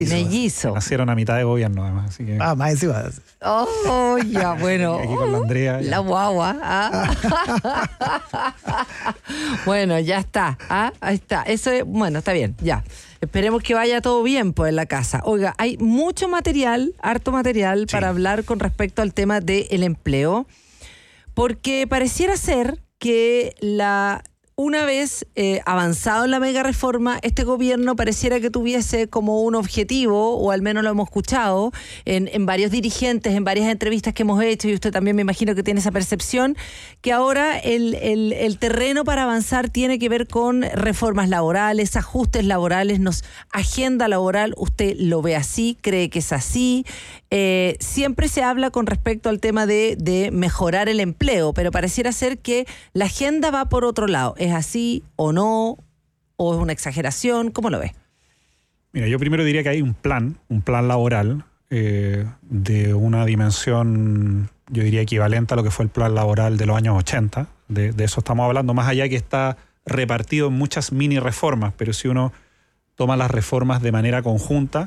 Mellizo. Nacieron a mitad de gobierno, además. Así que, más encima. Oh, ya, bueno. aquí con la Andrea. La guagua. Bueno, ya está. Ahí está. Eso es, bueno, está bien, ya. Esperemos que vaya todo bien pues en la casa. Oiga, hay mucho material, harto material para hablar con respecto al tema del empleo, porque pareciera ser que una vez avanzado en la mega reforma, este gobierno pareciera que tuviese como un objetivo, o al menos lo hemos escuchado en varios dirigentes, en varias entrevistas que hemos hecho, y usted también me imagino que tiene esa percepción, que ahora el terreno para avanzar tiene que ver con reformas laborales, ajustes laborales, agenda laboral. ¿Usted lo ve así? ¿Cree que es así? Siempre se habla con respecto al tema de mejorar el empleo, pero pareciera ser que la agenda va por otro lado. ¿Es así o no? ¿O es una exageración? ¿Cómo lo ves? Mira, yo primero diría que hay un plan laboral de una dimensión, yo diría, equivalente a lo que fue el plan laboral de los años 80. De eso estamos hablando, más allá que está repartido en muchas mini reformas, pero si uno toma las reformas de manera conjunta,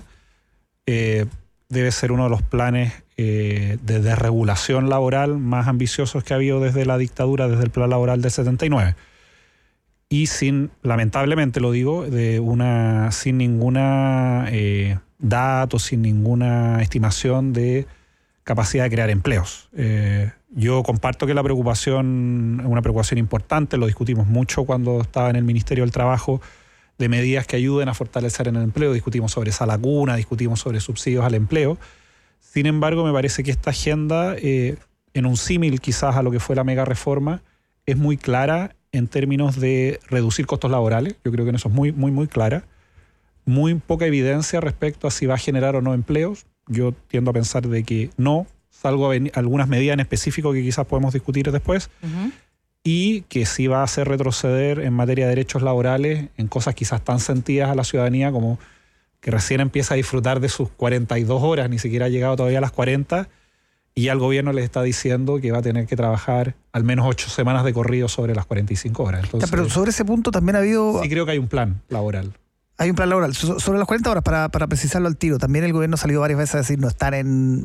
debe ser uno de los planes de desregulación laboral más ambiciosos que ha habido desde la dictadura, desde el plan laboral del 79. Y lamentablemente lo digo, sin ninguna dato, sin ninguna estimación de capacidad de crear empleos. Yo comparto que la preocupación es una preocupación importante, lo discutimos mucho cuando estaba en el Ministerio del Trabajo, de medidas que ayuden a fortalecer en el empleo. Discutimos sobre sala cuna, discutimos sobre subsidios al empleo. Sin embargo, me parece que esta agenda, en un símil quizás a lo que fue la mega reforma, es muy clara en términos de reducir costos laborales. Yo creo que en eso es muy, muy, muy clara. Muy poca evidencia respecto a si va a generar o no empleos. Yo tiendo a pensar de que no, salvo algunas medidas en específico que quizás podemos discutir después. Uh-huh. Y que sí va a hacer retroceder en materia de derechos laborales en cosas quizás tan sentidas a la ciudadanía como que recién empieza a disfrutar de sus 42 horas, ni siquiera ha llegado todavía a las 40, y ya el gobierno les está diciendo que va a tener que trabajar al menos 8 semanas de corrido sobre las 45 horas. Entonces, pero sobre ese punto también ha habido... Sí, creo que hay un plan laboral. Hay un plan laboral. Sobre las 40 horas, para precisarlo al tiro, también el gobierno ha salido varias veces a decir no están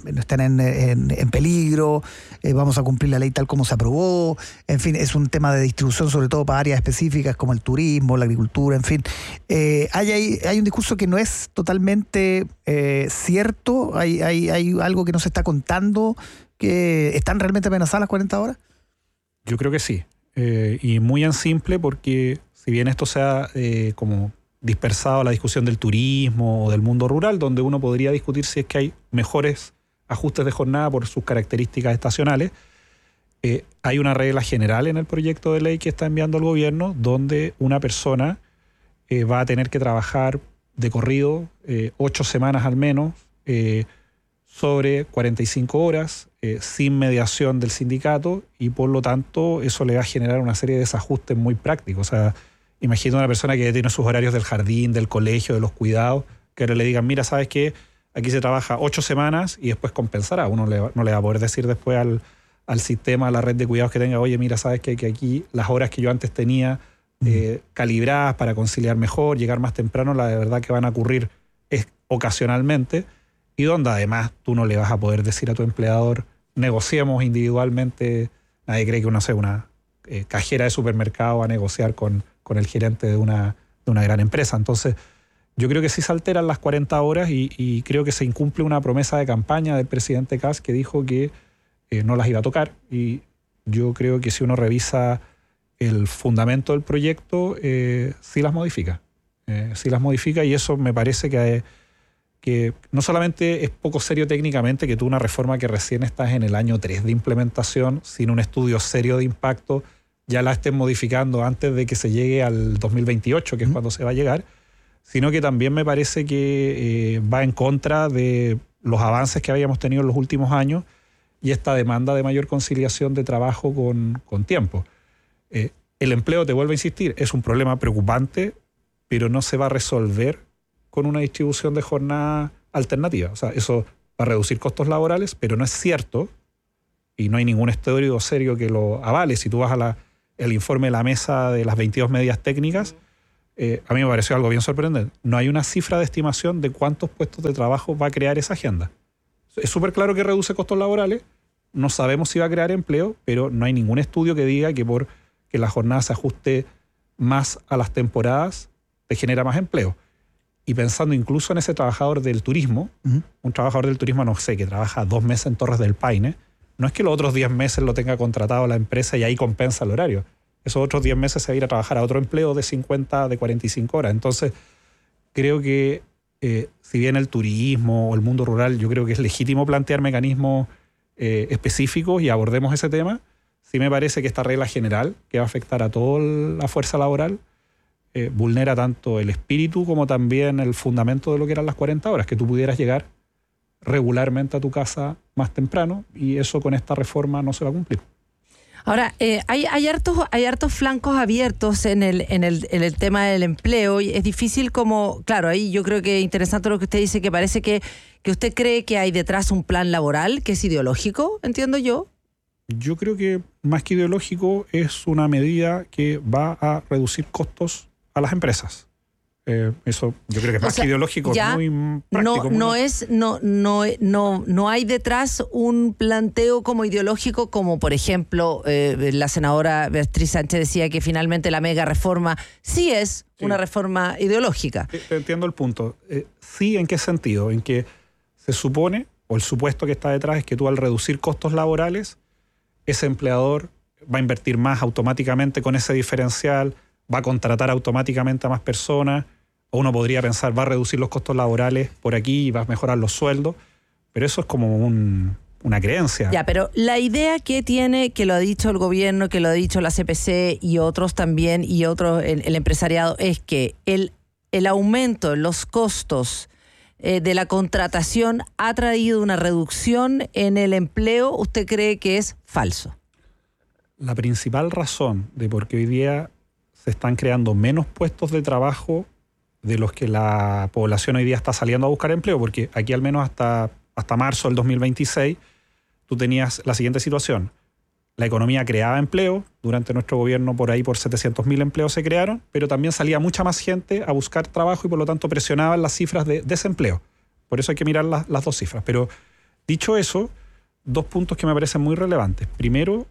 en peligro, vamos a cumplir la ley tal como se aprobó. En fin, es un tema de distribución sobre todo para áreas específicas como el turismo, la agricultura, en fin. Hay un discurso que no es totalmente cierto, hay algo que no se está contando, que ¿están realmente amenazadas las 40 horas? Yo creo que sí, y muy en simple, porque si bien esto sea como dispersado a la discusión del turismo o del mundo rural, donde uno podría discutir si es que hay mejores ajustes de jornada por sus características estacionales, hay una regla general en el proyecto de ley que está enviando el gobierno, donde una persona va a tener que trabajar de corrido 8 semanas al menos, sobre 45 horas, sin mediación del sindicato, y por lo tanto eso le va a generar una serie de desajustes muy prácticos. O sea, imagino una persona que tiene sus horarios del jardín, del colegio, de los cuidados, que ahora le digan, mira, ¿sabes qué? Aquí se trabaja 8 semanas y después compensará. Uno no le va a poder decir después al sistema, a la red de cuidados que tenga, oye, mira, ¿sabes qué? Que aquí las horas que yo antes tenía calibradas para conciliar mejor, llegar más temprano, la de verdad que van a ocurrir ocasionalmente, y donde además tú no le vas a poder decir a tu empleador, negociemos individualmente. Nadie cree que uno sea una cajera de supermercado a negociar con el gerente de una gran empresa. Entonces, yo creo que sí se alteran las 40 horas y creo que se incumple una promesa de campaña del presidente Kast, que dijo que no las iba a tocar. Y yo creo que si uno revisa el fundamento del proyecto, sí las modifica. Y eso me parece que no solamente es poco serio técnicamente que tú una reforma que recién estás en el año 3 de implementación, sin un estudio serio de impacto, ya la estén modificando antes de que se llegue al 2028, que es cuando se va a llegar, sino que también me parece que va en contra de los avances que habíamos tenido en los últimos años y esta demanda de mayor conciliación de trabajo con tiempo. El empleo, te vuelvo a insistir, es un problema preocupante, pero no se va a resolver con una distribución de jornada alternativa. O sea, eso va a reducir costos laborales, pero no es cierto, y no hay ningún estudio serio que lo avale. Si tú vas el informe de la mesa de las 22 medidas técnicas, a mí me pareció algo bien sorprendente. No hay una cifra de estimación de cuántos puestos de trabajo va a crear esa agenda. Es súper claro que reduce costos laborales, no sabemos si va a crear empleo, pero no hay ningún estudio que diga que por que la jornada se ajuste más a las temporadas te genera más empleo. Y pensando incluso en ese trabajador del turismo, un trabajador del turismo, no sé, que trabaja 2 meses en Torres del Paine, no es que los otros 10 meses lo tenga contratado la empresa y ahí compensa el horario. Esos otros 10 meses se va a ir a trabajar a otro empleo de 50, de 45 horas. Entonces, creo que si bien el turismo o el mundo rural, yo creo que es legítimo plantear mecanismos específicos y abordemos ese tema, sí me parece que esta regla general, que va a afectar a toda la fuerza laboral, vulnera tanto el espíritu como también el fundamento de lo que eran las 40 horas, que tú pudieras llegar regularmente a tu casa más temprano, y eso con esta reforma no se va a cumplir. Ahora, hay hartos flancos abiertos en el tema del empleo, y es difícil como, claro, ahí yo creo que es interesante lo que usted dice, que parece que usted cree que hay detrás un plan laboral que es ideológico, entiendo yo. Yo creo que más que ideológico es una medida que va a reducir costos a las empresas. Eso yo creo que más que ideológico, es muy práctico. No hay detrás un planteo como ideológico, como por ejemplo la senadora Beatriz Sánchez decía que finalmente la mega reforma sí es una reforma ideológica. Te entiendo el punto. Sí, ¿en qué sentido? En que se supone, o el supuesto que está detrás es que tú al reducir costos laborales, ese empleador va a invertir más automáticamente con ese diferencial, va a contratar automáticamente a más personas. O uno podría pensar, va a reducir los costos laborales por aquí y va a mejorar los sueldos, pero eso es como una creencia. Ya, pero la idea que tiene, que lo ha dicho el gobierno, que lo ha dicho la CPC y otros también, y otros, el empresariado, es que el aumento en los costos de la contratación ha traído una reducción en el empleo. ¿Usted cree que es falso? La principal razón de por qué hoy día se están creando menos puestos de trabajo de los que la población hoy día está saliendo a buscar empleo, porque aquí al menos hasta marzo del 2026 tú tenías la siguiente situación. La economía creaba empleo, durante nuestro gobierno por ahí por 700.000 empleos se crearon, pero también salía mucha más gente a buscar trabajo y por lo tanto presionaban las cifras de desempleo. Por eso hay que mirar las dos cifras. Pero dicho eso, 2 puntos que me parecen muy relevantes. Primero,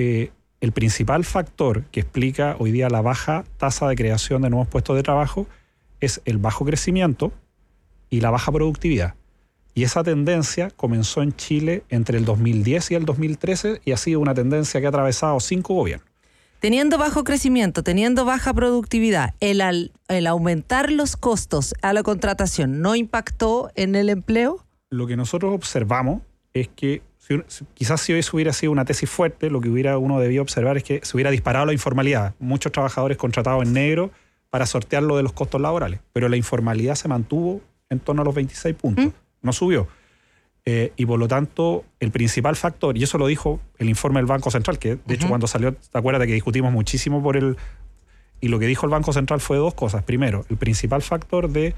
el principal factor que explica hoy día la baja tasa de creación de nuevos puestos de trabajo es el bajo crecimiento y la baja productividad. Y esa tendencia comenzó en Chile entre el 2010 y el 2013 y ha sido una tendencia que ha atravesado 5 gobiernos. Teniendo bajo crecimiento, teniendo baja productividad, el aumentar los costos a la contratación, ¿no impactó en el empleo? Lo que nosotros observamos es que quizás si hoy hubiera sido una tesis fuerte, lo que uno debía observar es que se hubiera disparado la informalidad. Muchos trabajadores contratados en negro para sortear lo de los costos laborales. Pero la informalidad se mantuvo en torno a los 26 puntos. No subió. Y por lo tanto, el principal factor, y eso lo dijo el informe del Banco Central, que de hecho cuando salió, ¿te acuerdas de que discutimos muchísimo y lo que dijo el Banco Central fue 2 cosas. Primero, el principal factor de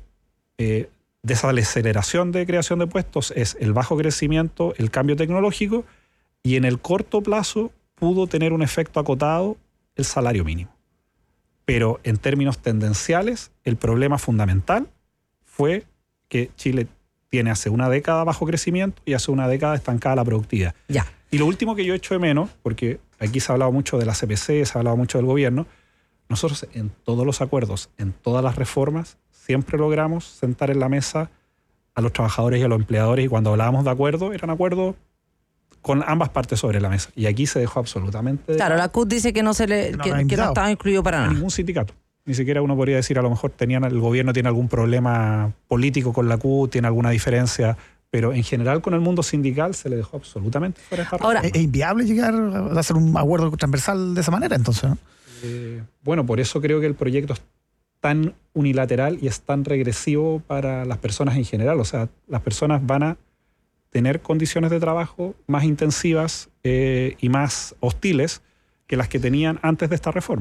desaceleración de creación de puestos es el bajo crecimiento, el cambio tecnológico, y en el corto plazo pudo tener un efecto acotado el salario mínimo. Pero en términos tendenciales, el problema fundamental fue que Chile tiene hace una década bajo crecimiento y hace una década estancada la productividad. Ya. Y lo último que yo echo de menos, porque aquí se ha hablado mucho de la CPC, se ha hablado mucho del gobierno, nosotros en todos los acuerdos, en todas las reformas, siempre logramos sentar en la mesa a los trabajadores y a los empleadores, y cuando hablábamos de acuerdos, eran acuerdos con ambas partes sobre la mesa. Y aquí se dejó absolutamente... Claro, la CUT dice que no estaba incluido para nada. Ningún sindicato. Ni siquiera uno podría decir, a lo mejor el gobierno tiene algún problema político con la CUT, tiene alguna diferencia, pero en general con el mundo sindical se le dejó absolutamente fuera esta reforma. Ahora, ¿es inviable llegar a hacer un acuerdo transversal de esa manera entonces, ¿no? Bueno, por eso creo que el proyecto es tan unilateral y es tan regresivo para las personas en general. O sea, las personas van a tener condiciones de trabajo más intensivas y más hostiles que las que tenían antes de esta reforma.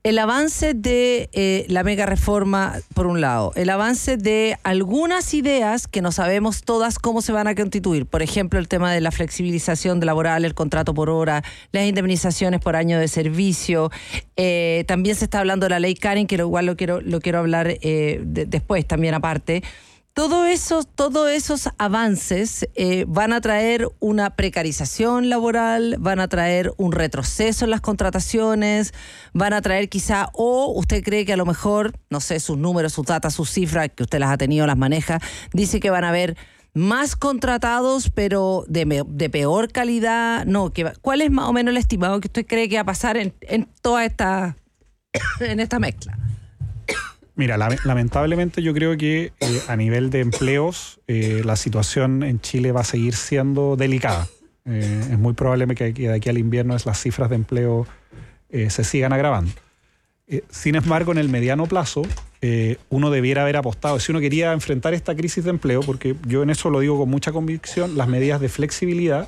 el avance de la mega reforma, por un lado, el avance de algunas ideas que no sabemos todas cómo se van a constituir. Por ejemplo, el tema de la flexibilización laboral, el contrato por hora, las indemnizaciones por año de servicio. También se está hablando de la ley Karen, que igual lo quiero hablar después también aparte. Todos esos avances van a traer una precarización laboral, van a traer un retroceso en las contrataciones, van a traer quizá, o usted cree que a lo mejor, no sé, sus números, sus datos, sus cifras, que usted las ha tenido, las maneja, dice que van a haber más contratados, pero de peor calidad. No, ¿cuál es más o menos el estimado que usted cree que va a pasar en toda esta mezcla? Mira, lamentablemente yo creo que a nivel de empleos la situación en Chile va a seguir siendo delicada. Es muy probable que de aquí al invierno las cifras de empleo se sigan agravando. Sin embargo, en el mediano plazo, uno debiera haber apostado. Si uno quería enfrentar esta crisis de empleo, porque yo en eso lo digo con mucha convicción, las medidas de flexibilidad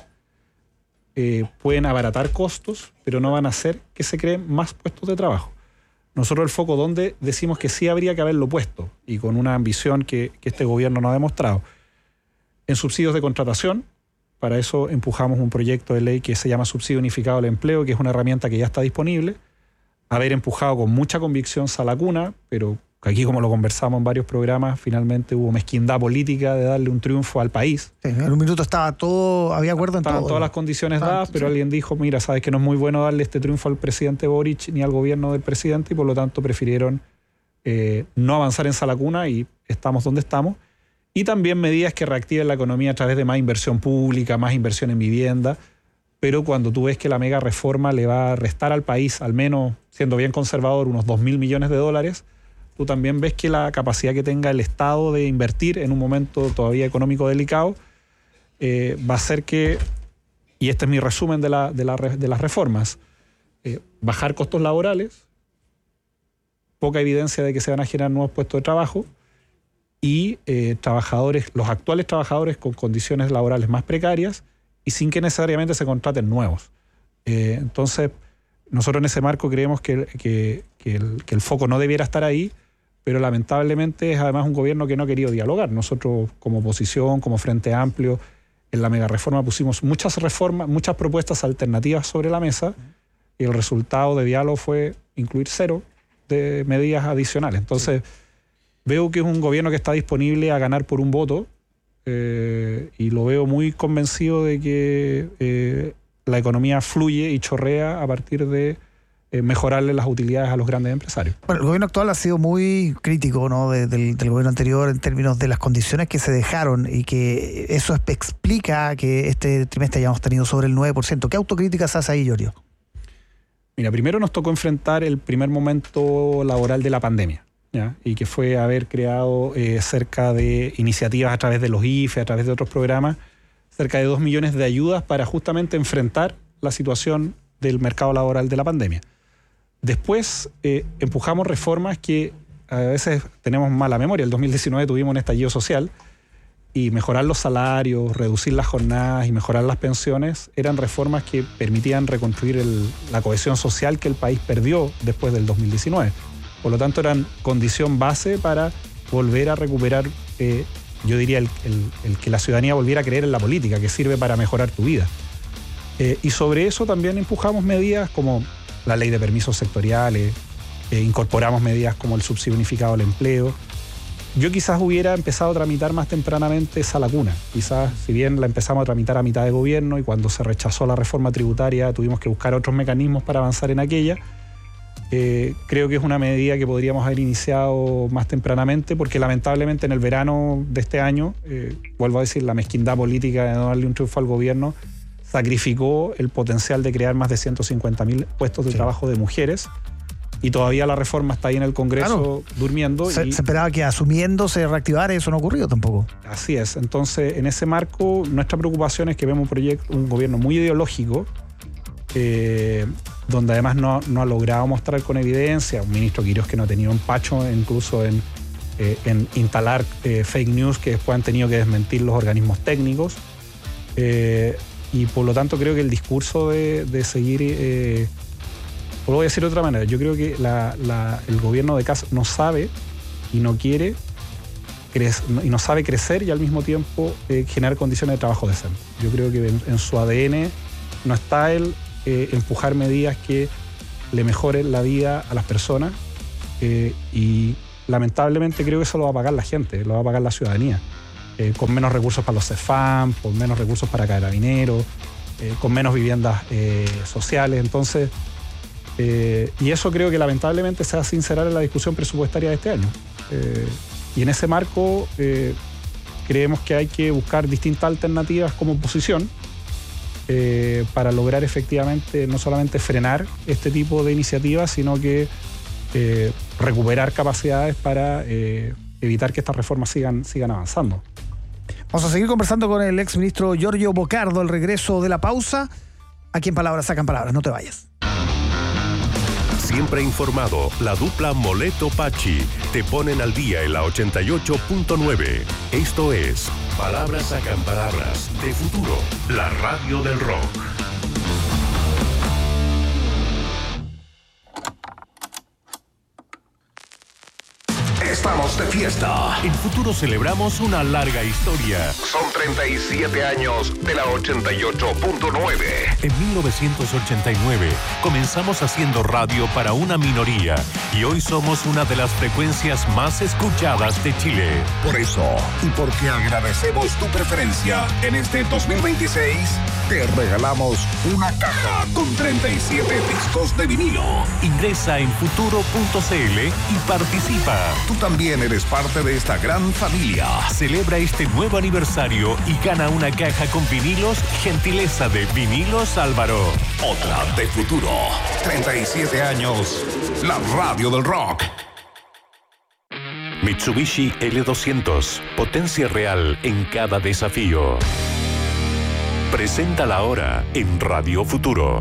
pueden abaratar costos, pero no van a hacer que se creen más puestos de trabajo. Nosotros el foco donde decimos que sí habría que haberlo puesto, y con una ambición que este gobierno no ha demostrado, en subsidios de contratación. Para eso empujamos un proyecto de ley que se llama Subsidio Unificado al Empleo, que es una herramienta que ya está disponible. Haber empujado con mucha convicción Salacuna, pero aquí, como lo conversamos en varios programas, finalmente hubo mezquindad política de darle un triunfo al país. Sí, en un minuto estaba todo, había acuerdo en todo. Estaban todas las condiciones dadas, pero alguien dijo, mira, sabes que no es muy bueno darle este triunfo al presidente Boric ni al gobierno del presidente, y por lo tanto prefirieron no avanzar en Salacuna, y estamos donde estamos. Y también medidas que reactiven la economía a través de más inversión pública, más inversión en vivienda. Pero cuando tú ves que la mega reforma le va a restar al país, al menos siendo bien conservador, unos 2.000 millones de dólares, tú también ves que la capacidad que tenga el Estado de invertir en un momento todavía económico delicado va a hacer que, y este es mi resumen de las reformas, bajar costos laborales, poca evidencia de que se van a generar nuevos puestos de trabajo, y los actuales trabajadores con condiciones laborales más precarias y sin que necesariamente se contraten nuevos. Entonces, nosotros en ese marco creemos que el foco no debiera estar ahí, pero lamentablemente es además un gobierno que no ha querido dialogar. Nosotros, como oposición, como Frente Amplio, en la mega reforma pusimos muchas propuestas alternativas sobre la mesa, y el resultado de diálogo fue incluir 0 de medidas adicionales. Entonces, veo que es un gobierno que está disponible a ganar por un voto, y lo veo muy convencido de que la economía fluye y chorrea a partir de mejorarle las utilidades a los grandes empresarios. Bueno, el gobierno actual ha sido muy crítico, ¿no?, del gobierno anterior en términos de las condiciones que se dejaron, y que eso explica que este trimestre hayamos tenido sobre el 9%. ¿Qué autocríticas hace ahí, Yorio? Mira, primero nos tocó enfrentar el primer momento laboral de la pandemia, ¿ya? Y que fue haber creado cerca de iniciativas a través de los IFE, a través de otros programas, cerca de 2 millones de ayudas para justamente enfrentar la situación del mercado laboral de la pandemia. Después empujamos reformas que a veces tenemos mala memoria. El 2019 tuvimos un estallido social, y mejorar los salarios, reducir las jornadas y mejorar las pensiones eran reformas que permitían reconstruir la cohesión social que el país perdió después del 2019. Por lo tanto, eran condición base para volver a recuperar, yo diría, el que la ciudadanía volviera a creer en la política, que sirve para mejorar tu vida. Y sobre eso también empujamos medidas como la ley de permisos sectoriales, incorporamos medidas como el subsidio unificado al empleo. Yo quizás hubiera empezado a tramitar más tempranamente Salacuna. Quizás, si bien la empezamos a tramitar a mitad de gobierno, y cuando se rechazó la reforma tributaria tuvimos que buscar otros mecanismos para avanzar en aquella, creo que es una medida que podríamos haber iniciado más tempranamente, porque lamentablemente en el verano de este año, vuelvo a decir, la mezquindad política de no darle un triunfo al gobierno sacrificó el potencial de crear más de 150.000 puestos de trabajo de mujeres, y todavía la reforma está ahí en el Congreso, durmiendo. Se esperaba que asumiendo se reactivara, y eso no ha ocurrido tampoco. Así es. Entonces, en ese marco, nuestra preocupación es que vemos un gobierno muy ideológico, donde además no ha logrado mostrar con evidencia, un ministro Quirós que no ha tenido empacho incluso en instalar fake news que después han tenido que desmentir los organismos técnicos, y por lo tanto creo que el discurso de seguir lo voy a decir de otra manera. Yo creo que el gobierno de Kast no sabe y no quiere y no sabe crecer y al mismo tiempo generar condiciones de trabajo decentes. Yo creo que en su ADN no está el empujar medidas que le mejoren la vida a las personas y lamentablemente creo que eso lo va a pagar la gente, lo va a pagar la ciudadanía, con menos recursos para los CEFAM, con menos recursos para carabineros, con menos viviendas sociales. Entonces, y eso creo que lamentablemente se va a sincerar en la discusión presupuestaria de este año. Y en ese marco creemos que hay que buscar distintas alternativas como oposición para lograr efectivamente no solamente frenar este tipo de iniciativas, sino que recuperar capacidades para evitar que estas reformas sigan avanzando. Vamos a seguir conversando con el exministro Giorgio Bocardo al regreso de la pausa. Aquí en Palabras Sacan Palabras, no te vayas. Siempre informado, la dupla Moleto-Pachi te ponen al día en la 88.9. Esto es Palabras Sacan Palabras de Futuro, la radio del rock. Estamos de fiesta. En Futuro celebramos una larga historia. Son 37 años de la 88.9. En 1989 comenzamos haciendo radio para una minoría y hoy somos una de las frecuencias más escuchadas de Chile. Por eso, y porque agradecemos tu preferencia, en este 2026 te regalamos una caja con 37 discos de vinilo. Ingresa en futuro.cl y participa. Tú también eres parte de esta gran familia. Celebra este nuevo aniversario y gana una caja con vinilos, gentileza de Vinilos Álvaro. Otra de Futuro. 37 años. La radio del rock. Mitsubishi L200. Potencia real en cada desafío. Presenta la hora en Radio Futuro.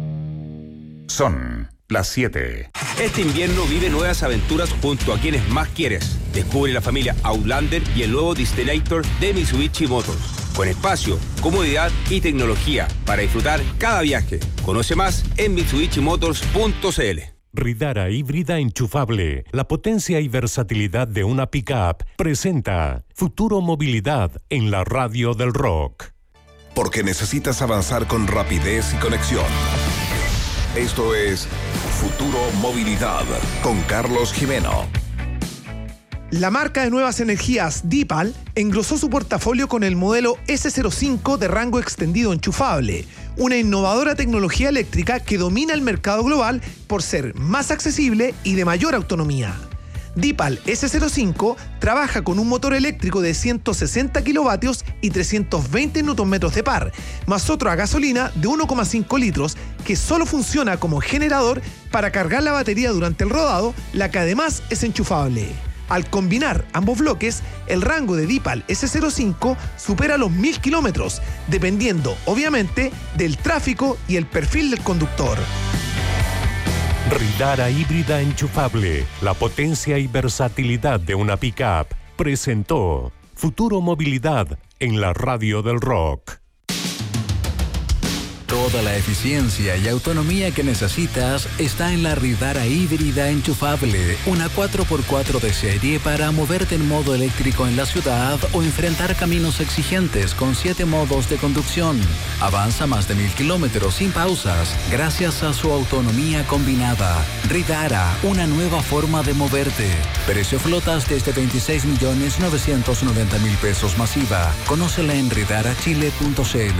Son las 7. Este invierno vive nuevas aventuras junto a quienes más quieres. Descubre la familia Outlander y el nuevo Destinator de Mitsubishi Motors. Con espacio, comodidad y tecnología para disfrutar cada viaje. Conoce más en mitsubishimotors.cl. Ridara híbrida enchufable. La potencia y versatilidad de una pick-up presenta Futuro Movilidad en la radio del rock. Porque necesitas avanzar con rapidez y conexión. Esto es Futuro Movilidad con Carlos Jimeno. La marca de nuevas energías Dipal engrosó su portafolio con el modelo S05 de rango extendido enchufable, una innovadora tecnología eléctrica que domina el mercado global por ser más accesible y de mayor autonomía. Dipal S05 trabaja con un motor eléctrico de 160 kilovatios y 320 Nm de par, más otro a gasolina de 1,5 litros que solo funciona como generador para cargar la batería durante el rodado, la que además es enchufable. Al combinar ambos bloques, el rango de Dipal S05 supera los 1000 kilómetros, dependiendo, obviamente, del tráfico y el perfil del conductor. Ridara híbrida enchufable, la potencia y versatilidad de una pick-up, presentó Futuro Movilidad en la radio del rock. Toda la eficiencia y autonomía que necesitas está en la Ridara híbrida enchufable, una 4x4 de serie para moverte en modo eléctrico en la ciudad o enfrentar caminos exigentes con 7 modos de conducción. Avanza más de 1000 kilómetros sin pausas gracias a su autonomía combinada. Ridara, una nueva forma de moverte. Precio flotas desde 26.990.000 pesos masiva. Conócela en ridarachile.cl.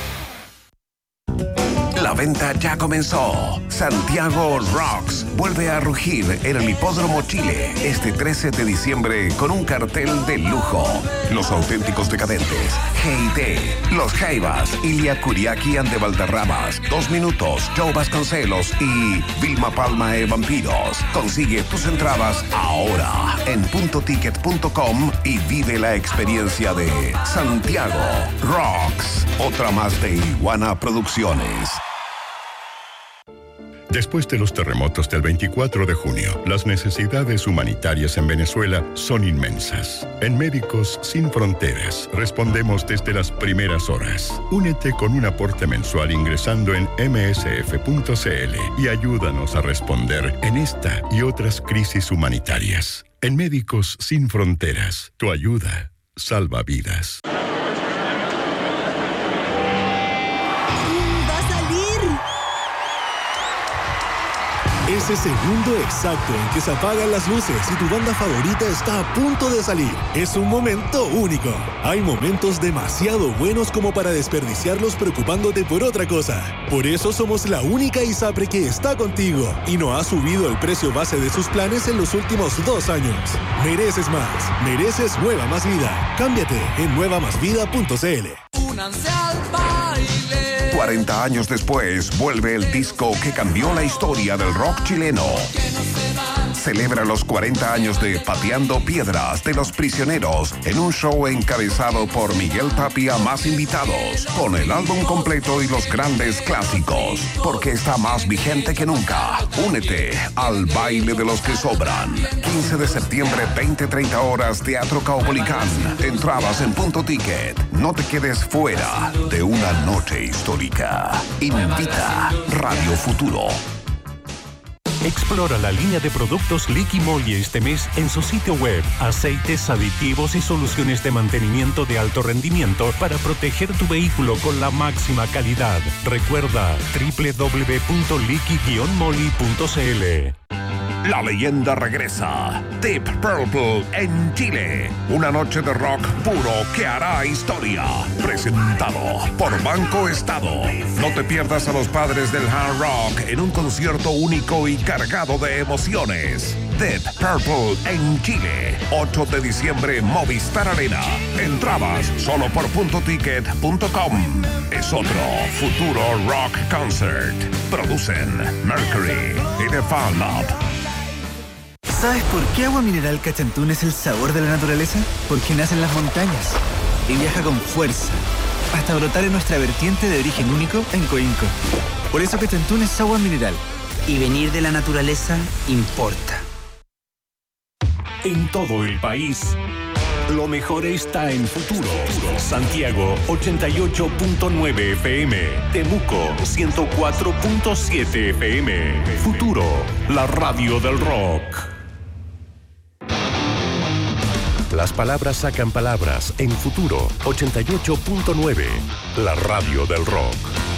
La venta ya comenzó. Santiago Rocks vuelve a rugir en el Hipódromo Chile este 13 de diciembre con un cartel de lujo. Los auténticos decadentes, G&T, Los Jaivas, Ilia Kuriaki and the Valderramas, 2 Minutos, Joe Vasconcelos y Vilma Palma e Vampiros. Consigue tus entradas ahora en puntoticket.com y vive la experiencia de Santiago Rocks. Otra más de Iguana Producciones. Después de los terremotos del 24 de junio, las necesidades humanitarias en Venezuela son inmensas. En Médicos Sin Fronteras respondemos desde las primeras horas. Únete con un aporte mensual ingresando en msf.cl y ayúdanos a responder en esta y otras crisis humanitarias. En Médicos Sin Fronteras, tu ayuda salva vidas. Ese segundo exacto en que se apagan las luces y tu banda favorita está a punto de salir. Es un momento único. Hay momentos demasiado buenos como para desperdiciarlos preocupándote por otra cosa. Por eso somos la única ISAPRE que está contigo y no ha subido el precio base de sus planes en los últimos 2 años. Mereces más. Mereces Nueva Más Vida. Cámbiate en nuevamasvida.cl. Únanse al baile. 40 años después, vuelve el disco que cambió la historia del rock chileno. Celebra los 40 años de Pateando Piedras de Los Prisioneros en un show encabezado por Miguel Tapia más invitados, con el álbum completo y los grandes clásicos, porque está más vigente que nunca. Únete al baile de los que sobran. 15 de septiembre, 20-30 horas, Teatro Caupolicán. Entradas en Punto Ticket. No te quedes fuera de una noche histórica. Invita Radio Futuro. Explora la línea de productos Liqui Moly este mes en su sitio web. Aceites, aditivos y soluciones de mantenimiento de alto rendimiento para proteger tu vehículo con la máxima calidad. Recuerda www.liqui-moly.cl. La leyenda regresa. Deep Purple en Chile. Una noche de rock puro que hará historia. Presentado por Banco Estado. No te pierdas a los padres del hard rock en un concierto único y cargado de emociones. Deep Purple en Chile. 8 de diciembre, Movistar Arena. Entradas solo por puntoticket.com. Es otro Futuro Rock Concert. Producen Mercury y The Fan Lab. ¿Sabes por qué Agua Mineral Cachantún es el sabor de la naturaleza? Porque nace en las montañas y viaja con fuerza hasta brotar en nuestra vertiente de origen único en Coinco. Por eso Cachantún es agua mineral. Y venir de la naturaleza importa. En todo el país, lo mejor está en Futuro. Santiago 88.9 FM, Temuco 104.7 FM. Futuro, la radio del rock. Las palabras sacan palabras en Futuro 88.9, la radio del rock.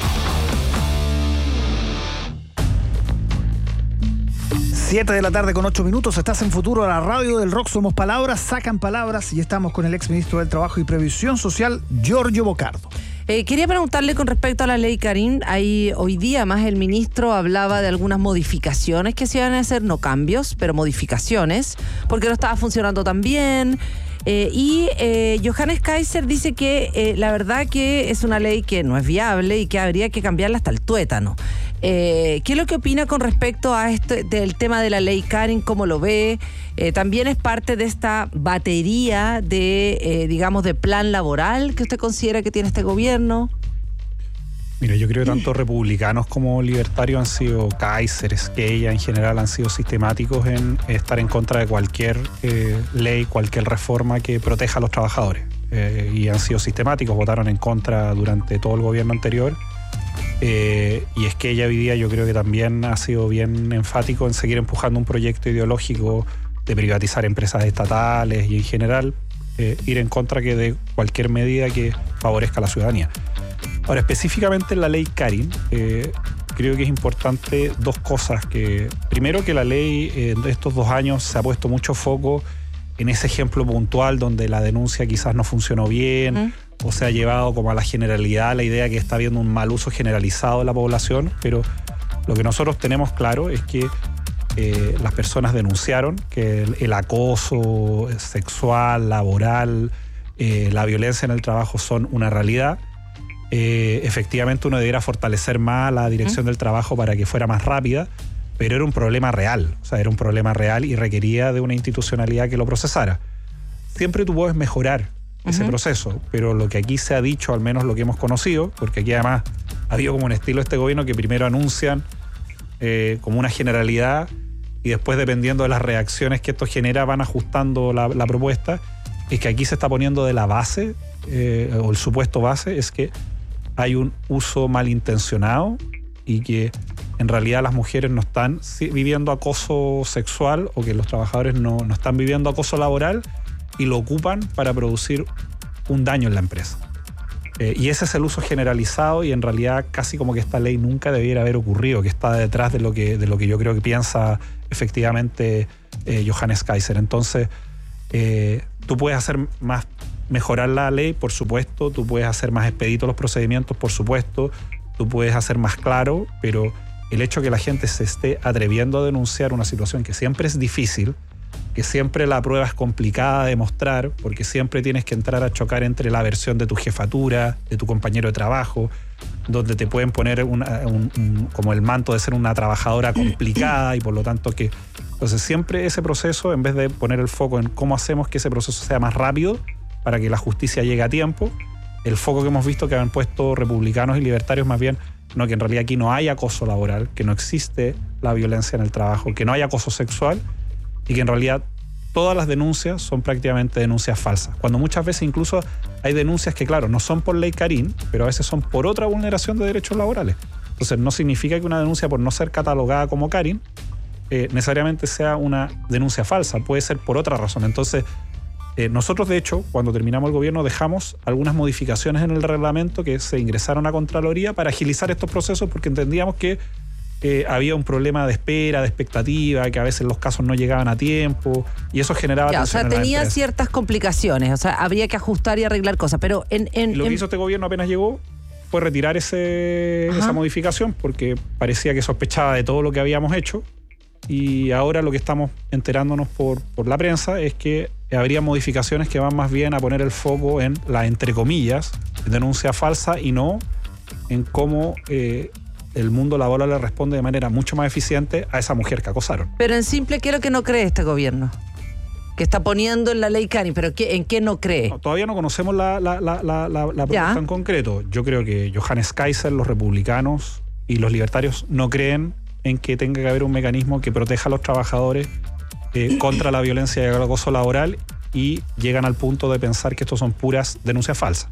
7 de la tarde con 8 minutos, estás en Futuro, la radio del rock. Somos palabras, sacan palabras, y estamos con el exministro del Trabajo y Previsión Social, Giorgio Bocardo. Quería preguntarle con respecto a la ley Karin. Ahí hoy día más el ministro hablaba de algunas modificaciones que se iban a hacer, no cambios, pero modificaciones, porque no estaba funcionando tan bien. Johannes Kaiser dice que la verdad que es una ley que no es viable y que habría que cambiarla hasta el tuétano. ¿Qué es lo que opina con respecto a esto del tema de la ley Karin? ¿Cómo lo ve? También es parte de esta batería de, digamos, de plan laboral que usted considera que tiene este gobierno. Mira, yo creo que tanto republicanos como libertarios han sido, Kaiser, Esquella en general, han sido sistemáticos en estar en contra de cualquier ley, cualquier reforma que proteja a los trabajadores. Y han sido sistemáticos, votaron en contra durante todo el gobierno anterior. Y Esquella hoy día yo creo que también ha sido bien enfático en seguir empujando un proyecto ideológico de privatizar empresas estatales y en general ir en contra de cualquier medida que favorezca a la ciudadanía. Ahora, específicamente en la ley Karin, creo que es importante dos cosas. Primero, que la ley de estos 2 años se ha puesto mucho foco en ese ejemplo puntual donde la denuncia quizás no funcionó bien, o se ha llevado como a la generalidad la idea que está habiendo un mal uso generalizado de la población, pero lo que nosotros tenemos claro es que las personas denunciaron que el acoso sexual, laboral, la violencia en el trabajo son una realidad. Efectivamente uno debiera fortalecer más la dirección del trabajo para que fuera más rápida, pero era un problema real, o sea, era un problema real y requería de una institucionalidad que lo procesara. Siempre tú puedes mejorar ese proceso, pero lo que aquí se ha dicho, al menos lo que hemos conocido, porque aquí además ha habido como un estilo de este gobierno que primero anuncian como una generalidad y después, dependiendo de las reacciones que esto genera, van ajustando la propuesta. Es que aquí se está poniendo de la base, o el supuesto base, es que hay un uso malintencionado y que en realidad las mujeres no están viviendo acoso sexual, o que los trabajadores no están viviendo acoso laboral y lo ocupan para producir un daño en la empresa. Y ese es el uso generalizado, y en realidad casi como que esta ley nunca debiera haber ocurrido, que está detrás de lo que yo creo que piensa efectivamente Johannes Kaiser. Entonces, tú puedes mejorar la ley, por supuesto, tú puedes hacer más expeditos los procedimientos, por supuesto, tú puedes hacer más claro, pero el hecho de que la gente se esté atreviendo a denunciar una situación que siempre es difícil, que siempre la prueba es complicada de mostrar, porque siempre tienes que entrar a chocar entre la versión de tu jefatura, de tu compañero de trabajo, donde te pueden poner como el manto de ser una trabajadora complicada, y por lo tanto que... Entonces siempre ese proceso, en vez de poner el foco en cómo hacemos que ese proceso sea más rápido para que la justicia llegue a tiempo, el foco que hemos visto que han puesto republicanos y libertarios más bien, no, que en realidad aquí no hay acoso laboral, que no existe la violencia en el trabajo, que no hay acoso sexual, y que en realidad todas las denuncias son prácticamente denuncias falsas. Cuando muchas veces incluso hay denuncias que, claro, no son por ley Karin, pero a veces son por otra vulneración de derechos laborales. Entonces no significa que una denuncia por no ser catalogada como Karin necesariamente sea una denuncia falsa, puede ser por otra razón. Entonces, nosotros de hecho, cuando terminamos el gobierno, dejamos algunas modificaciones en el reglamento que se ingresaron a Contraloría para agilizar estos procesos, porque entendíamos que había un problema de espera, de expectativa, que a veces los casos no llegaban a tiempo, y eso generaba tensión. O sea, tenía ciertas complicaciones, o sea, habría que ajustar y arreglar cosas, pero lo que hizo este gobierno apenas llegó fue retirar esa modificación, porque parecía que sospechaba de todo lo que habíamos hecho. Y ahora lo que estamos enterándonos por la prensa es que habría modificaciones que van más bien a poner el foco en la, entre comillas, denuncia falsa, y no en cómo el mundo laboral le responde de manera mucho más eficiente a esa mujer que acosaron. Pero en simple, ¿qué es lo que no cree este gobierno? Que está poniendo en la ley Karin, pero ¿en qué no cree? No, todavía no conocemos la propuesta en concreto. Yo creo que Johannes Kaiser, los republicanos y los libertarios no creen en que tenga que haber un mecanismo que proteja a los trabajadores contra la violencia y el acoso laboral, y llegan al punto de pensar que estos son puras denuncias falsas.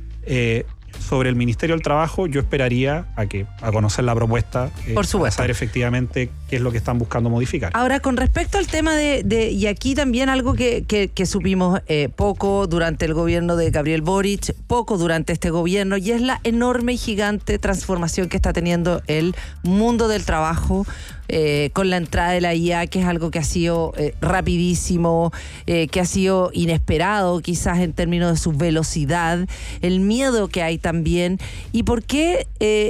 Sobre el Ministerio del Trabajo, yo esperaría a conocer la propuesta, por supuesto, para saber efectivamente qué es lo que están buscando modificar. Ahora, con respecto al tema y aquí también algo que supimos poco durante el gobierno de Gabriel Boric, poco durante este gobierno, y es la enorme y gigante transformación que está teniendo el mundo del trabajo, con la entrada de la IA, que es algo que ha sido rapidísimo, que ha sido inesperado quizás en términos de su velocidad, el miedo que hay también, y por qué,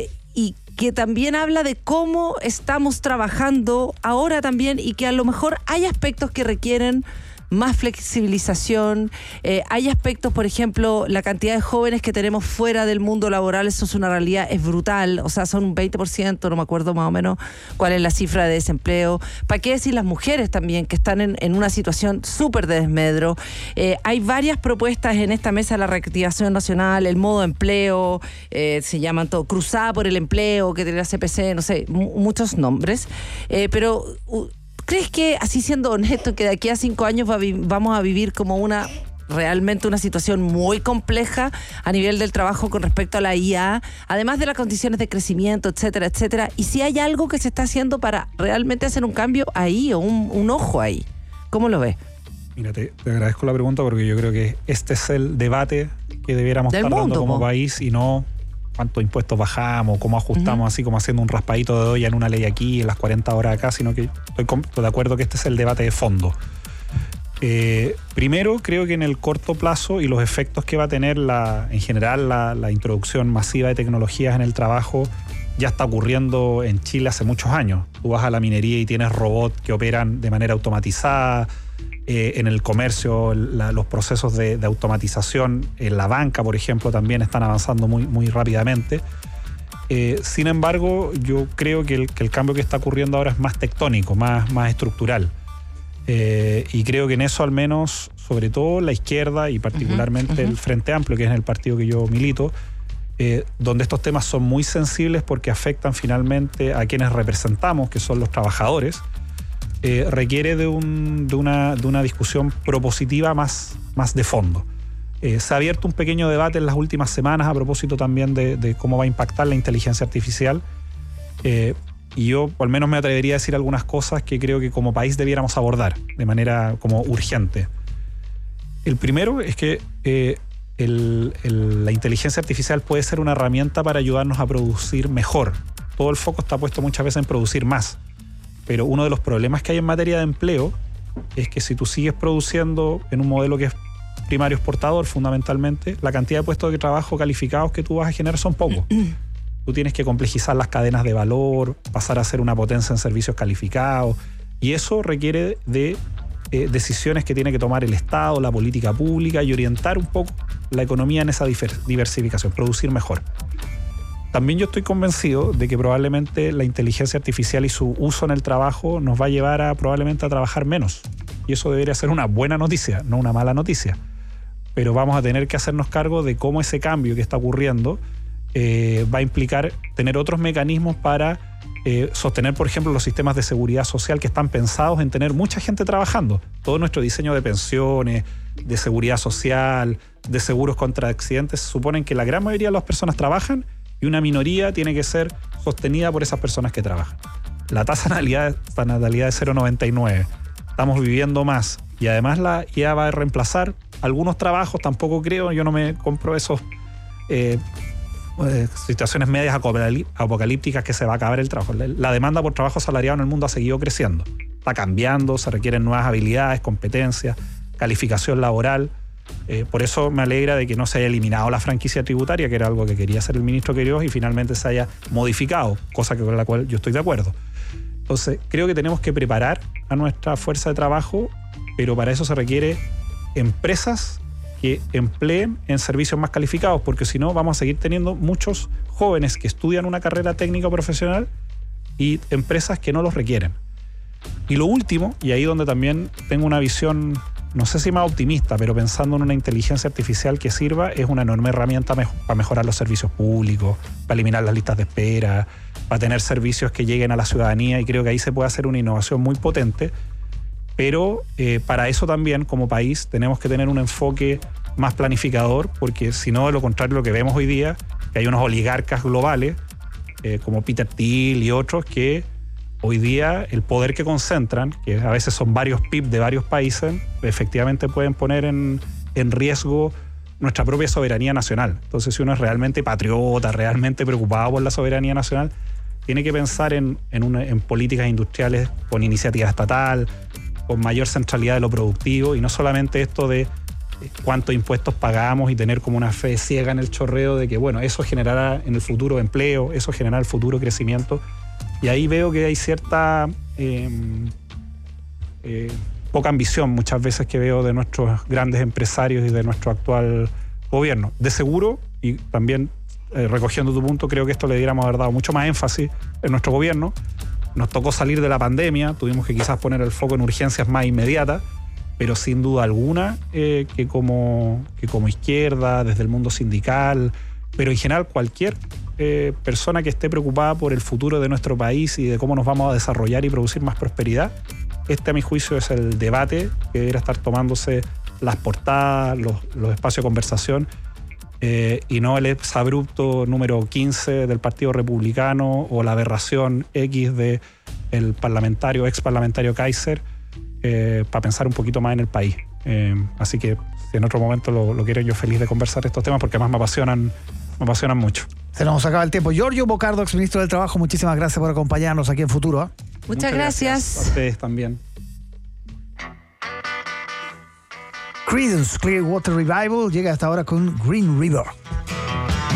y que también habla de cómo estamos trabajando ahora también, y que a lo mejor hay aspectos que requieren más flexibilización. Hay aspectos, por ejemplo, la cantidad de jóvenes que tenemos fuera del mundo laboral, eso es una realidad, es brutal, o sea, son un 20%, no me acuerdo más o menos cuál es la cifra de desempleo. ¿Para qué decir las mujeres también, que están en una situación súper de desmedro? Hay varias propuestas en esta mesa de la reactivación nacional, el modo empleo, se llaman todo, cruzada por el empleo, que tiene la CPC, no sé, muchos nombres, pero... ¿Crees que, así siendo honesto, que de aquí a 5 años vamos a vivir como realmente una situación muy compleja a nivel del trabajo con respecto a la IA, además de las condiciones de crecimiento, etcétera, etcétera? Y si hay algo que se está haciendo para realmente hacer un cambio ahí, o un ojo ahí, ¿cómo lo ves? Mira, te agradezco la pregunta, porque yo creo que este es el debate que debiéramos estar dando como país, y no cuántos impuestos bajamos, cómo ajustamos, así como haciendo un raspadito de olla en una ley aquí, en las 40 horas acá, sino que estoy de acuerdo que este es el debate de fondo. Primero, creo que en el corto plazo, y los efectos que va a tener en general la introducción masiva de tecnologías en el trabajo, ya está ocurriendo en Chile hace muchos años. Tú vas a la minería y tienes robots que operan de manera automatizada. En el comercio, los procesos de automatización en la banca, por ejemplo, también están avanzando muy, muy rápidamente. Sin embargo, yo creo que el cambio que está ocurriendo ahora es más tectónico, más estructural. Y creo que en eso, al menos, sobre todo la izquierda y particularmente el Frente Amplio, que es el partido que yo milito, donde estos temas son muy sensibles porque afectan finalmente a quienes representamos, que son los trabajadores, requiere de una discusión propositiva más de fondo. Se ha abierto un pequeño debate en las últimas semanas a propósito también de cómo va a impactar la inteligencia artificial. Y yo al menos me atrevería a decir algunas cosas que creo que como país debiéramos abordar de manera como urgente. El primero es que la inteligencia artificial puede ser una herramienta para ayudarnos a producir mejor. Todo el foco está puesto muchas veces en producir más. Pero uno de los problemas que hay en materia de empleo es que si tú sigues produciendo en un modelo que es primario exportador fundamentalmente, la cantidad de puestos de trabajo calificados que tú vas a generar son pocos. Tú tienes que complejizar las cadenas de valor, pasar a ser una potencia en servicios calificados, y eso requiere de decisiones que tiene que tomar el Estado, la política pública, y orientar un poco la economía en esa diversificación, producir mejor. También yo estoy convencido de que probablemente la inteligencia artificial y su uso en el trabajo nos va a llevar probablemente a trabajar menos. Y eso debería ser una buena noticia, no una mala noticia. Pero vamos a tener que hacernos cargo de cómo ese cambio que está ocurriendo va a implicar tener otros mecanismos para sostener, por ejemplo, los sistemas de seguridad social que están pensados en tener mucha gente trabajando. Todo nuestro diseño de pensiones, de seguridad social, de seguros contra accidentes, suponen que la gran mayoría de las personas trabajan y una minoría tiene que ser sostenida por esas personas que trabajan. La tasa de natalidad es 0,99. Estamos viviendo más y además la IA va a reemplazar algunos trabajos, tampoco creo, yo no me compro esos situaciones medias apocalípticas que se va a acabar el trabajo. La demanda por trabajo asalariado en el mundo ha seguido creciendo. Está cambiando, se requieren nuevas habilidades, competencias, calificación laboral. Por eso me alegra de que no se haya eliminado la franquicia tributaria, que era algo que quería hacer el ministro Queiroz, y finalmente se haya modificado, cosa con la cual yo estoy de acuerdo. Entonces, creo que tenemos que preparar a nuestra fuerza de trabajo, pero para eso se requiere empresas que empleen en servicios más calificados, porque si no vamos a seguir teniendo muchos jóvenes que estudian una carrera técnica o profesional y empresas que no los requieren. Y lo último, y ahí donde también tengo una visión, no sé si más optimista, pero pensando en una inteligencia artificial que sirva, es una enorme herramienta para mejorar los servicios públicos, para eliminar las listas de espera, para tener servicios que lleguen a la ciudadanía, y creo que ahí se puede hacer una innovación muy potente. Pero para eso también, como país, tenemos que tener un enfoque más planificador, porque si no, de lo contrario, lo que vemos hoy día, que hay unos oligarcas globales, como Peter Thiel y otros, que hoy día el poder que concentran, que a veces son varios PIB de varios países, efectivamente pueden poner en riesgo nuestra propia soberanía nacional. Entonces, si uno es realmente patriota, realmente preocupado por la soberanía nacional, tiene que pensar en políticas industriales con iniciativa estatal, con mayor centralidad de lo productivo, y no solamente esto de cuántos impuestos pagamos y tener como una fe ciega en el chorreo de que, bueno, eso generará en el futuro empleo, eso generará el futuro crecimiento. Y ahí veo que hay cierta poca ambición muchas veces que veo de nuestros grandes empresarios y de nuestro actual gobierno. De seguro, y también recogiendo tu punto, creo que esto le debiéramos haber dado mucho más énfasis en nuestro gobierno. Nos tocó salir de la pandemia, tuvimos que quizás poner el foco en urgencias más inmediatas, pero sin duda alguna que como izquierda, desde el mundo sindical, pero en general cualquier persona que esté preocupada por el futuro de nuestro país y de cómo nos vamos a desarrollar y producir más prosperidad, este a mi juicio es el debate que debería estar tomándose las portadas, los espacios de conversación, y no el exabrupto número 15 del Partido Republicano o la aberración X del ex parlamentario Kaiser, para pensar un poquito más en el país. Así que si en otro momento lo quiero, yo feliz de conversar estos temas, porque además me apasionan mucho. Se nos acaba el tiempo. Giorgio Bocardo, exministro del Trabajo, muchísimas gracias por acompañarnos aquí en Futuro. ¿Eh? Muchas gracias. A ustedes también. Creedence Clearwater Revival llega hasta ahora con Green River.